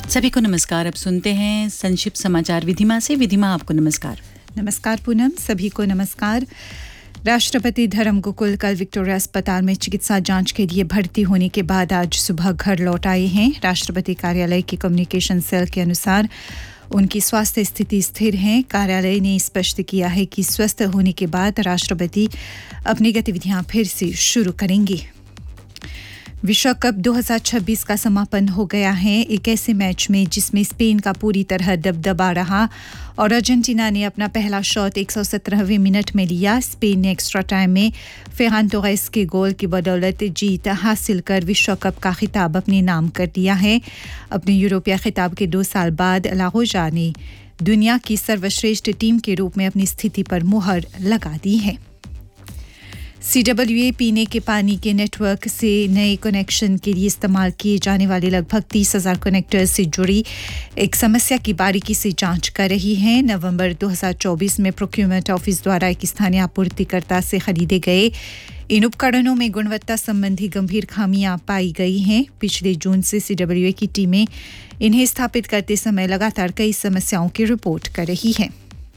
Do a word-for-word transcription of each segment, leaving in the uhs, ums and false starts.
सभी को नमस्कार। अब सुनते हैं संक्षिप्त समाचार विधिमा से। विधिमा, आपको नमस्कार। नमस्कार पूनम, सभी को नमस्कार। राष्ट्रपति धर्म गोकुल कल विक्टोरिया अस्पताल में चिकित्सा जांच के लिए भर्ती होने के बाद आज सुबह घर लौट आए हैं। राष्ट्रपति कार्यालय के कम्युनिकेशन सेल के अनुसार उनकी स्वास्थ्य स्थिति स्थिर है। कार्यालय ने स्पष्ट किया है कि स्वस्थ होने के बाद राष्ट्रपति अपनी गतिविधियां फिर से शुरू करेंगे। विश्व कप दो हज़ार छब्बीस का समापन हो गया है एक ऐसे मैच में जिसमें स्पेन का पूरी तरह दबदबा रहा और अर्जेंटीना ने अपना पहला शॉट एक सौ सत्रहवें मिनट में लिया। स्पेन ने एक्स्ट्रा टाइम में फेरान टोरेस के गोल की बदौलत जीत हासिल कर विश्व कप का खिताब अपने नाम कर लिया है। अपने यूरोपीय खिताब के दो साल बाद ला रोजा ने दुनिया की सर्वश्रेष्ठ टीम के रूप में अपनी स्थिति पर मुहर लगा दी है। सी डब्ल्यू ए पीने के पानी के नेटवर्क से नए कनेक्शन के लिए इस्तेमाल किए जाने वाले लगभग तीस हज़ार कनेक्टर्स से जुड़ी एक समस्या की बारीकी से जांच कर रही है। नवंबर दो हज़ार चौबीस में प्रोक्योरमेंट ऑफिस द्वारा एक स्थानीय आपूर्तिकर्ता से खरीदे गए इन उपकरणों में गुणवत्ता संबंधी गंभीर खामियां पाई गई हैं। पिछले जून से सी डब्ल्यू ए की टीमें इन्हें स्थापित करते समय लगातार कई समस्याओं की रिपोर्ट कर रही है।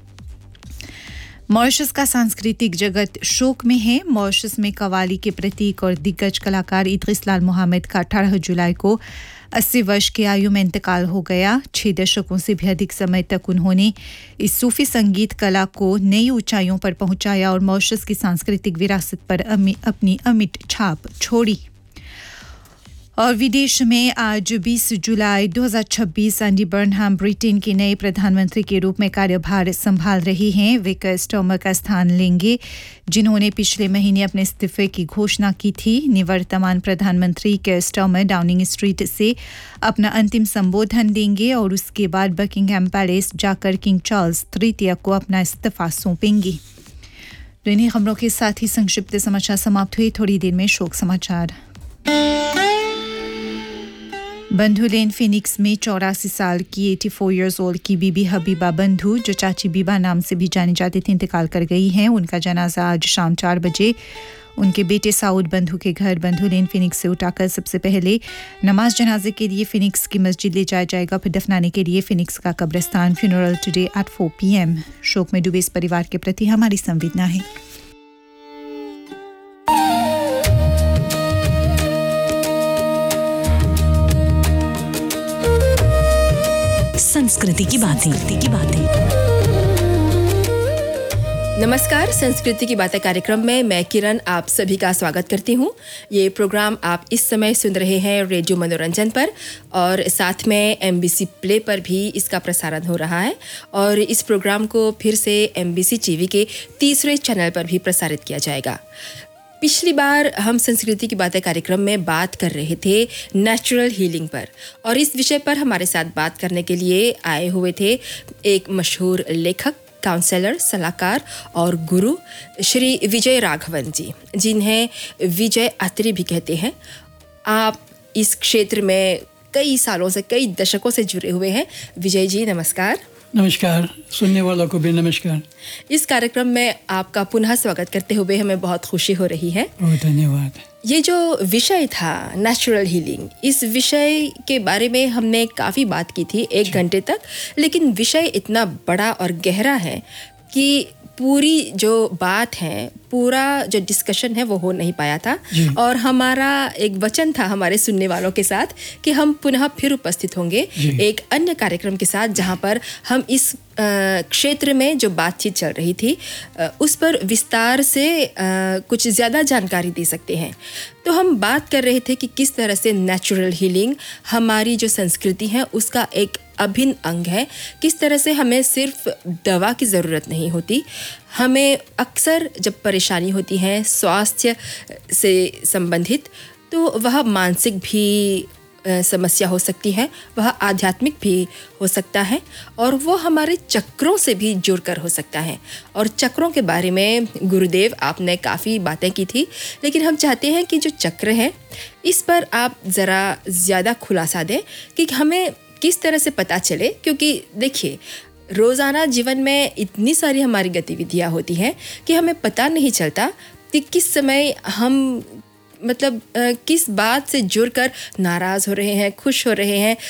मॉरिशस का सांस्कृतिक जगत शोक में है। मॉरिशस में कव्वाली के प्रतीक और दिग्गज कलाकार इद्रिस लाल मोहम्मद का अठारह जुलाई को अस्सी वर्ष की आयु में इंतकाल हो गया। छह दशकों से भी अधिक समय तक उन्होंने इस सूफी संगीत कला को नई ऊंचाइयों पर पहुंचाया और मॉरिशस की सांस्कृतिक विरासत पर अपनी अमिट छाप छोड़ी। और विदेश में आज बीस जुलाई दो हज़ार छब्बीस एंडी बर्नहम ब्रिटेन के नए प्रधानमंत्री के रूप में कार्यभार संभाल रही हैं। वे कीर स्टारमर का स्थान लेंगे, जिन्होंने पिछले महीने अपने इस्तीफे की घोषणा की थी। निवर्तमान प्रधानमंत्री कीर स्टारमर डाउनिंग स्ट्रीट से अपना अंतिम संबोधन देंगे और उसके बाद बकिंघम पैलेस जाकर किंग चार्ल्स तृतीय को अपना इस्तीफा सौंपेंगे। तो इन्हीं खबरों के साथ ही संक्षिप्त समाचार समाप्त हुए। थोड़ी देर में शोक समाचार। बंधु लेन फिनिक्स में चौरासी साल की चौरासी इयर्स ओल्ड की बीबी हबीबा बंधु, जो चाची बीबा नाम से भी जानी जाती थी, इंतकाल कर गई हैं। उनका जनाजा आज शाम चार बजे उनके बेटे साउद बंधु के घर बंधु लेन फिनिक्स से उठाकर सबसे पहले नमाज जनाजे के लिए फिनिक्स की मस्जिद ले जाया जाएगा, फिर दफनाने के लिए फिनिक्स का कब्रिस्तान। Funeral today at four P M. शोक में डूबे इस परिवार के प्रति हमारी संवेदना है। संस्कृति की बातें की बातें नमस्कार। संस्कृति की बातें कार्यक्रम में मैं किरण आप सभी का स्वागत करती हूँ। ये प्रोग्राम आप इस समय सुन रहे हैं रेडियो मनोरंजन पर और साथ में एमबीसी प्ले पर भी इसका प्रसारण हो रहा है और इस प्रोग्राम को फिर से एमबीसी टीवी के तीसरे चैनल पर भी प्रसारित किया जाएगा। पिछली बार हम संस्कृति की बातें कार्यक्रम में बात कर रहे थे नेचुरल हीलिंग पर और इस विषय पर हमारे साथ बात करने के लिए आए हुए थे एक मशहूर लेखक, काउंसलर, सलाहकार और गुरु श्री विजय राघवन जी, जिन्हें विजय अत्री भी कहते हैं। आप इस क्षेत्र में कई सालों से, कई दशकों से जुड़े हुए हैं। विजय जी नमस्कार। नमस्कार, सुनने वालों को भी नमस्कार। इस कार्यक्रम में आपका पुनः स्वागत करते हुए हमें बहुत खुशी हो रही है। बहुत धन्यवाद। ये जो विषय था नेचुरल हीलिंग, इस विषय के बारे में हमने काफ़ी बात की थी एक घंटे तक, लेकिन विषय इतना बड़ा और गहरा है कि पूरी जो बात है, पूरा जो डिस्कशन है वो हो नहीं पाया था और हमारा एक वचन था हमारे सुनने वालों के साथ कि हम पुनः फिर उपस्थित होंगे एक अन्य कार्यक्रम के साथ, जहां पर हम इस क्षेत्र में जो बातचीत चल रही थी उस पर विस्तार से कुछ ज़्यादा जानकारी दे सकते हैं। तो हम बात कर रहे थे कि किस तरह से नेचुरल हीलिंग हमारी जो संस्कृति है उसका एक अभिन्न अंग है। किस तरह से हमें सिर्फ दवा की ज़रूरत नहीं होती, हमें अक्सर जब परेशानी होती है स्वास्थ्य से संबंधित, तो वह मानसिक भी समस्या हो सकती है, वह आध्यात्मिक भी हो सकता है और वो हमारे चक्रों से भी जुड़कर हो सकता है। और चक्रों के बारे में गुरुदेव आपने काफ़ी बातें की थी, लेकिन हम चाहते हैं कि जो चक्र हैं इस पर आप ज़रा ज़्यादा खुलासा दें कि हमें किस तरह से पता चले, क्योंकि देखिए रोज़ाना जीवन में इतनी सारी हमारी गतिविधियाँ होती हैं कि हमें पता नहीं चलता कि किस समय हम मतलब किस बात से जुड़कर नाराज़ हो रहे हैं, खुश हो रहे हैं,